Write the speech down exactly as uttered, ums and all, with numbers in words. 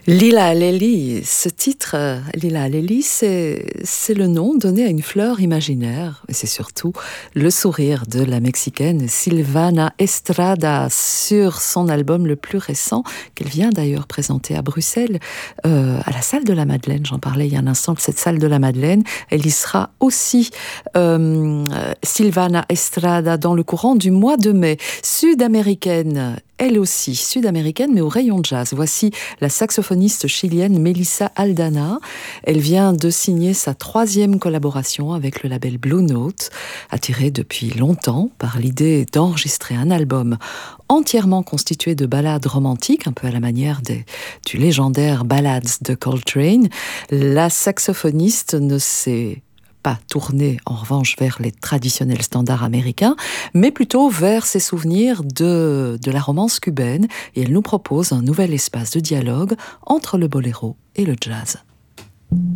Lila Aleli, ce titre, euh, Lila Aleli, c'est, c'est le nom donné à une fleur imaginaire. Et c'est surtout le sourire de la Mexicaine Silvana Estrada sur son album le plus récent, qu'elle vient d'ailleurs présenter à Bruxelles, euh, à la salle de la Madeleine. J'en parlais il y a un instant de cette salle de la Madeleine. Elle y sera aussi, euh, Silvana Estrada, dans le courant du mois de mai. Sud-américaine, elle aussi, sud-américaine, mais au rayon jazz. Voici la saxophoniste chilienne Melissa Aldana. Elle vient de signer sa troisième collaboration avec le label Blue Note, attirée depuis longtemps par l'idée d'enregistrer un album entièrement constitué de ballades romantiques, un peu à la manière des, du légendaire Ballads de Coltrane. La saxophoniste ne s'est pas tournée en revanche vers les traditionnels standards américains, mais plutôt vers ses souvenirs de, de la romance cubaine, et elle nous propose un nouvel espace de dialogue entre le boléro et le jazz.